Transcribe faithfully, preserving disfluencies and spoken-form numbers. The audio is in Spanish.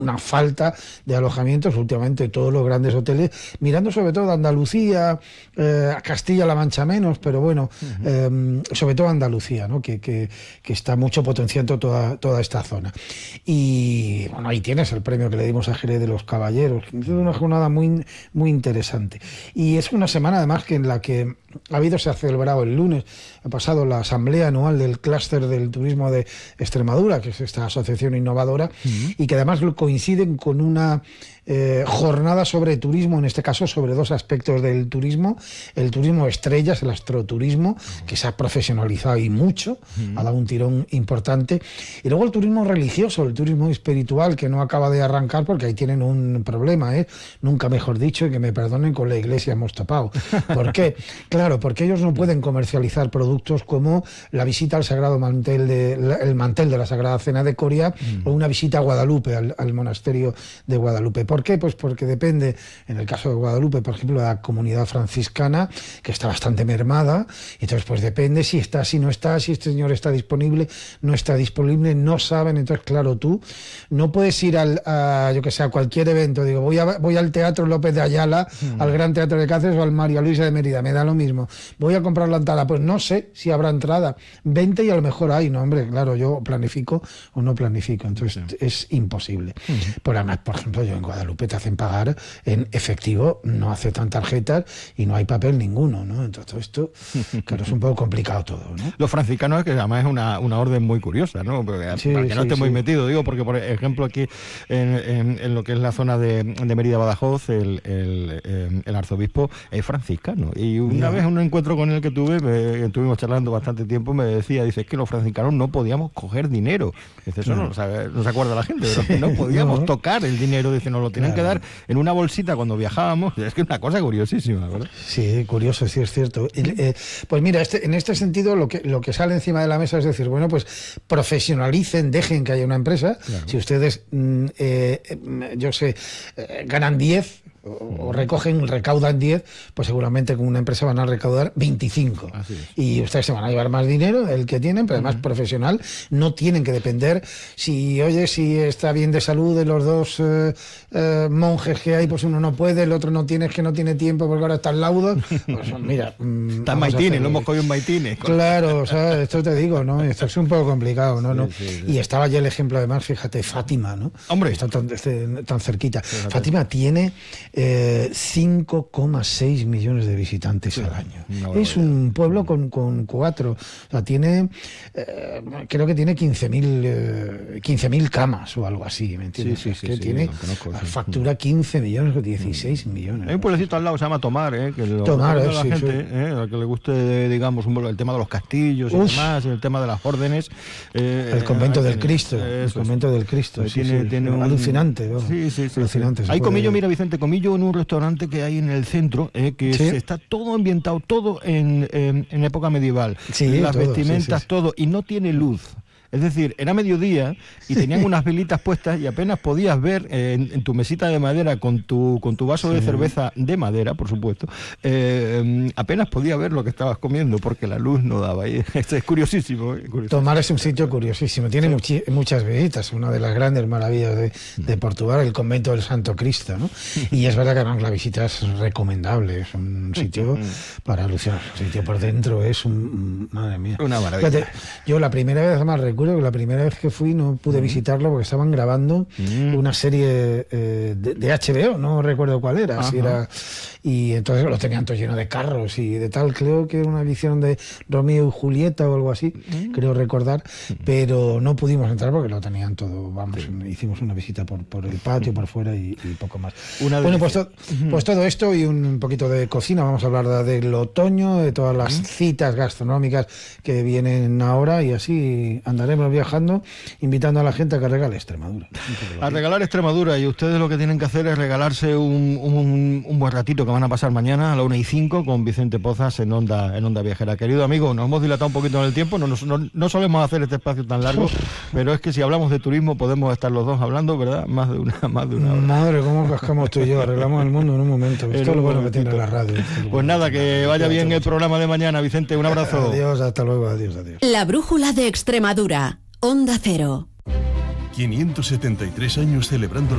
una falta de alojamientos últimamente todos los grandes hoteles, mirando sobre todo a Andalucía, eh, a Castilla-La Mancha menos, pero bueno, uh-huh. eh, sobre todo Andalucía, ¿no? que, que, que está mucho potenciando toda, toda esta zona. Y bueno, ahí tienes el premio que le dimos a Jerez de los Caballeros, es una jornada muy, muy interesante. Y es una semana además que en la que ha habido, se ha celebrado el lunes, ha pasado la asamblea anual del clúster del turismo de Extremadura, que es esta asociación innovadora, uh-huh. y que además lo coinciden con una eh, jornada sobre turismo, en este caso sobre dos aspectos del turismo: el turismo estrellas, el astroturismo, uh-huh. que se ha profesionalizado y mucho, uh-huh. ha dado un tirón importante, y luego el turismo religioso, el turismo espiritual, que no acaba de arrancar porque ahí tienen un problema, ¿eh? nunca mejor dicho, y que me perdonen, con la iglesia hemos tapado. ¿Por qué? Claro, porque ellos no pueden comercializar productos como la visita al sagrado mantel de, el mantel de la Sagrada Cena de Coria, mm. o una visita a Guadalupe, al, al monasterio de Guadalupe. ¿Por qué? Pues porque depende, en el caso de Guadalupe, por ejemplo, de la comunidad franciscana, que está bastante mermada, y entonces pues depende si está, si no está, si este señor está disponible, no está disponible, no saben. Entonces, claro, tú no puedes ir al, a, yo que sé, a cualquier evento, digo, voy, a, voy al Teatro López de Ayala, mm. al Gran Teatro de Cáceres o al María Luisa de Mérida, me da lo mismo. Voy a comprar la entrada, pues no sé si habrá entrada, veinte y a lo mejor hay, no, hombre, claro, yo planifico o no planifico, entonces sí. es imposible. Uh-huh. Por además, por ejemplo, yo en Guadalupe te hacen pagar en efectivo, no aceptan tarjetas y no hay papel ninguno, ¿no? Entonces todo esto, claro, es un poco complicado todo, ¿no? Los franciscanos, es que además es una, una orden muy curiosa, ¿no? Porque, sí, para que no sí, esté sí. muy metido, digo, porque por ejemplo aquí en, en, en lo que es la zona de, de Mérida-Badajoz, el, el, el arzobispo es franciscano, y una yeah. vez un encuentro con él que tuve, me, estuvimos charlando bastante tiempo, me decía, dice, es que los franciscanos no podíamos coger dinero. Dice, eso no, no, sabe, no se acuerda la gente, pero no podíamos no. tocar el dinero, dice, nos lo tenían claro. que dar en una bolsita cuando viajábamos. Es que es una cosa curiosísima, ¿verdad? Sí, curioso, sí, es cierto. El, eh, pues mira, este, en este sentido lo que, lo que sale encima de la mesa es decir, bueno, pues profesionalicen, dejen que haya una empresa. Claro. Si ustedes, mm, eh, yo sé, eh, ganan diez, o, o recogen, recaudan diez, pues seguramente con una empresa van a recaudar veinticinco. Y ustedes se van a llevar más dinero del que tienen, pero además uh-huh. profesional. No tienen que depender si, oye, si está bien de salud de los dos eh, eh, monjes que hay, pues uno no puede, el otro no tiene, es que no tiene tiempo porque ahora está en laudo. Pues mira, está en Maitines, lo hemos cogido en Maitines. Claro, o sea, esto te digo, ¿no? Esto es un poco complicado, ¿no? Sí, ¿no? Sí, sí. Y estaba ya el ejemplo, además, fíjate, Fátima, ¿no? Hombre. Está tan, tan cerquita. Fíjate. Fátima tiene Eh, cinco coma seis millones de visitantes sí, al año. No, es un pueblo con, con cuatro. O sea, tiene, eh, creo que tiene quince mil eh, camas o algo así, ¿me entiendes? Sí, sí, sí, que sí, tiene, sí, conozco, sí. factura quince millones o dieciséis mm. millones. Hay un pueblecito al lado se llama Tomar, ¿eh? Que lo, Tomar, lo, eh, la sí, gente, sí. ¿eh? A que le guste, digamos, un, el tema de los castillos y Uf. demás, el tema de las órdenes. Eh, el convento eh, del tiene, Cristo. Eh, el convento es. del Cristo. Sí, tiene, sí, tiene un, alucinante. Bueno, sí, sí, sí. Alucinante. Hay Comillo, mira, Vicente, Comillo en un restaurante que hay en el centro, eh, que ¿Sí? se está todo ambientado, todo en, en, en época medieval. Sí, las todo, vestimentas, sí, sí. todo, y no tiene luz. Es decir, era mediodía y tenían unas velitas puestas y apenas podías ver eh, en, en tu mesita de madera con tu con tu vaso sí. de cerveza de madera, por supuesto, eh, apenas podías ver lo que estabas comiendo porque la luz no daba. Y esto es curiosísimo, eh, curiosísimo. Tomar es un sitio curiosísimo. Tiene sí. muchi- muchas visitas. Una de las grandes maravillas de, de Portugal, el convento del Santo Cristo, ¿no? Y es verdad que además la visita es recomendable. Es un sitio para alucinar. El sitio por dentro es un... Madre mía. Una maravilla. Fíjate, yo la primera vez, además, recuerdo que la primera vez que fui no pude mm. visitarlo porque estaban grabando mm. una serie eh, de, de H B O, no recuerdo cuál era, si era, y entonces lo tenían todo lleno de carros y de tal, creo que era una edición de Romeo y Julieta o algo así, mm. creo recordar, mm. pero no pudimos entrar porque lo tenían todo, vamos, sí. hicimos una visita por, por el patio, por fuera y, y poco más. Una bueno, pues, to, pues todo esto y un poquito de cocina, vamos a hablar de, del otoño, de todas las mm. citas gastronómicas que vienen ahora y así andaremos viajando, invitando a la gente a que regale Extremadura. A regalar Extremadura, y ustedes lo que tienen que hacer es regalarse un, un, un buen ratito que van a pasar mañana a la una y cinco con Vicente Pozas en Onda, en Onda Viajera. Querido amigo, nos hemos dilatado un poquito en el tiempo, no, no, no solemos hacer este espacio tan largo, pero es que si hablamos de turismo podemos estar los dos hablando, ¿verdad? Más de una, más de una hora. Madre, cómo cascamos tú y yo, arreglamos el mundo en un momento. Esto es lo bueno que tiene la radio. Pues nada, que vaya bien el programa de mañana, Vicente, un abrazo. Adiós, hasta luego, adiós, adiós. La brújula de Extremadura. Onda Cero. quinientos setenta y tres años celebrando